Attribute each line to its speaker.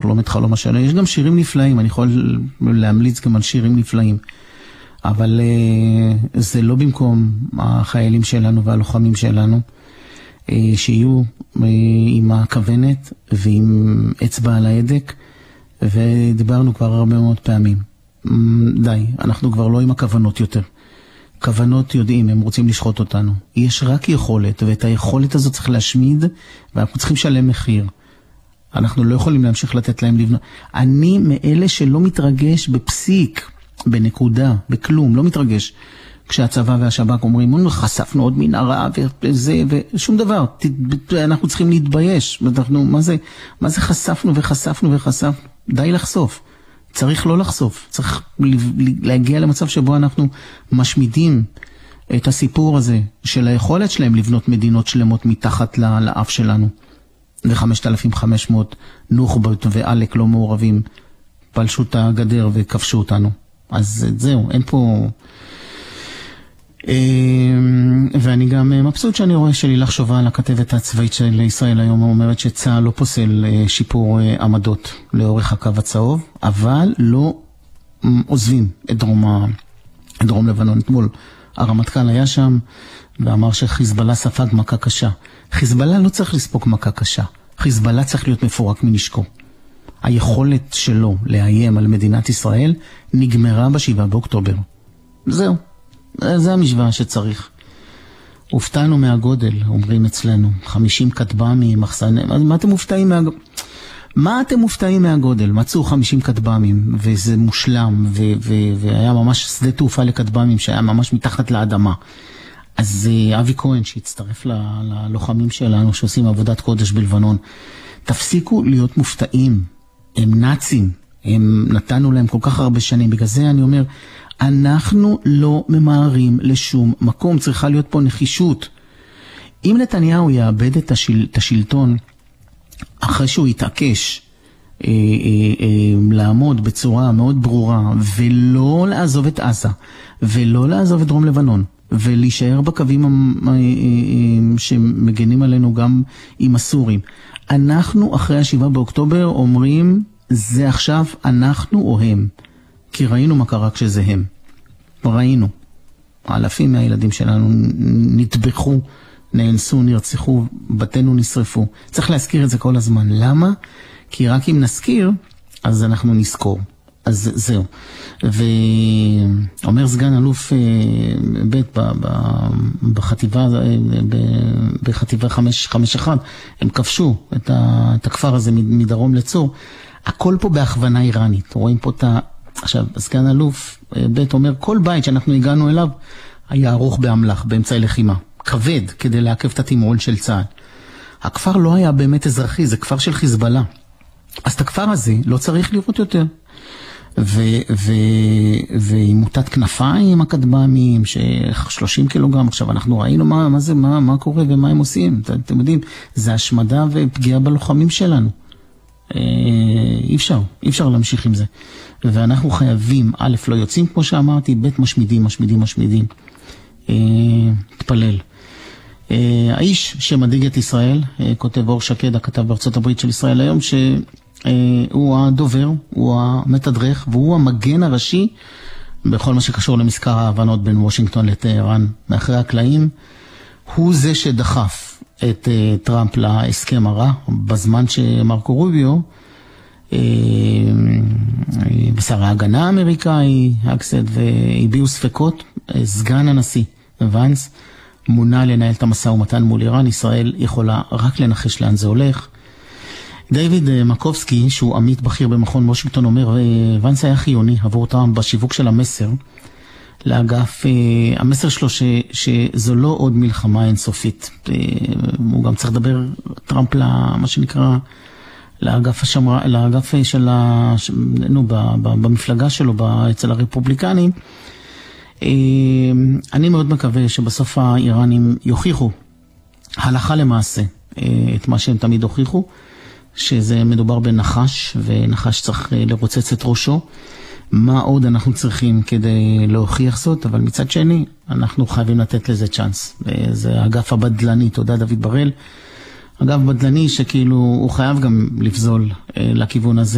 Speaker 1: לחלום את חלום השלום. יש גם שירים נפלאים, אני יכול להמליץ גם על שירים נפלאים. אבל זה לא במקום החיילים שלנו והלוחמים שלנו, שיהיו עם הכוונת ועם אצבע על ההדק, ודיברנו כבר הרבה מאוד פעמים. די, אנחנו כבר לא עם הכוונות יותר. כוונות יודעים, הם רוצים לשחוט אותנו. יש רק יכולת, ואת היכולת הזאת צריך להשמיד, ואנחנו צריכים לשלם מחיר. אנחנו לא יכולים להמשיך לתת להם לבנות. אני מאלה שלא מתרגש בפסיק, בנקודה, בכלום, לא מתרגש. כשהצבא והשב"כ אומרים, חשפנו עוד מנהרה וזה, ושום דבר. אנחנו צריכים להתבייש. מה זה חשפנו וחשפנו וחשפנו? די לחשוף. צריך לא לחשוף. צריך להגיע למצב שבו אנחנו משמידים את הסיפור הזה של היכולת שלהם לבנות מדינות שלמות מתחת לאף שלנו. ו5,500 נוח'בות ועלק לא מעורבים פלשו את הגדר וכבשו אותנו. אז זהו, אין פה... ואני גם מבסוט שאני רואה שלילך שובל, הכתבת הצבאית של ישראל היום, אומרת שצה"ל לא פוסל שיפור עמדות לאורך הקו הצהוב, אבל לא עוזבים את דרום לבנון. אתמול הרמטכ"ל היה שם ואמר שחיזבאללה ספג מכה קשה. חיזבאללה לא צריך לספוג מכה קשה. חיזבאללה צריך להיות מפורק מנשקו. היכולת שלו לאיים על מדינת ישראל נגמרה ב7 באוקטובר. זהו. זה המשוואה שצריך. הופתענו מהגודל, אומרים אצלנו. 50 כטב"מים, מחסני... מה אתם מופתעים מהגודל? מצאו 50 כטב"מים, וזה מושלם, והיה ממש שדה תעופה לכטב"מים, שהיה ממש מתחת לאדמה. אז אבי כהן, שהצטרף ללוחמים שלנו, שעושים עבודת קודש בלבנון, תפסיקו להיות מופתעים. הם נאצים. הם נתנו להם כל כך הרבה שנים. בגלל זה אני אומר... אנחנו לא ממהרים לשום מקום, צריכה להיות פה נחישות. אם נתניהו יאבד את השלטון, אחרי שהוא יתעקש לעמוד בצורה מאוד ברורה, ולא לעזוב את עזה, ולא לעזוב את דרום לבנון, ולהישאר בקווים שמגנים עלינו גם עם הסורים. אנחנו אחרי 7 באוקטובר אומרים, זה עכשיו אנחנו או הם. כי ראינו מה קרה כשזה הם. ראינו. אלפים מהילדים שלנו נטבחו, נאנסו, נרצחו, בתינו נשרפו. צריך להזכיר את זה כל הזמן. למה? כי רק אם נזכיר, אז אנחנו נזכור. אז זהו. ואומר סגן אלוף בחטיבה 551, הם כבשו את הכפר הזה מדרום לצור. הכל פה בהכוונה איראנית. רואים פה את עכשיו, סגן אלוף בית אומר, כל בית שאנחנו הגענו אליו היה ערוך באמל"ח, באמצעי לחימה. כבד, כדי לעכב את התמרון של צה"ל. הכפר לא היה באמת אזרחי, זה כפר של חיזבאללה. אז את הכפר הזה לא צריך לראות יותר. ועם מוטת כנפיים, הכטב"מים, 30 קילוגרם, עכשיו אנחנו ראינו מה קורה ומה הם עושים. אתם יודעים, זה השמדה ופגיעה בלוחמים שלנו. אי אפשר להמשיך עם זה. ואנחנו חייבים, א', לא יוצאים כמו שאמרתי, ב', משמידים. תפלל. האיש שמדאיג את ישראל, כותב אור שקד, הכתב בארצות הברית של ישראל היום, שהוא הדובר, הוא המתדרך, והוא המגן הראשי בכל מה שקשור למזכר ההבנות בין וושינגטון לטהרן. מאחרי הקלעים, הוא זה שדחף את טראמפ להסכם הרע, בזמן שמרקו רוביו, בשר ההגנה האמריקאי, אקסד, והביעו ספקות, סגן הנשיא ונס מונה לנהל את המשא ומתן מול איראן. ישראל יכולה רק לנחש לאן זה הולך. דיוויד מקובסקי, שהוא עמית בכיר במכון וושינגטון, אומר, ונס היה חיוני עבור טראמפ בשיווק של המסר לאגף, המסר שלו שזו לא עוד מלחמה אינסופית. הוא גם צריך לדבר טראמפ למה שנקרא לאגף של במפלגה שלו אצל הרפובליקנים. אני מאוד מקווה שבסוף האיראנים יוכיחו הלכה למעשה את מה שהם תמיד הוכיחו, שזה מדובר בנחש, ונחש צריך לרוצץ את ראשו. מה עוד אנחנו צריכים כדי להוכיח זאת, אבל מצד שני אנחנו חייבים לתת לזה צ'אנס. זה אגף הבדלני, תודה דוד בראל, אגב בדלני שכאילו הוא חייב גם לפזול לכיוון הזה.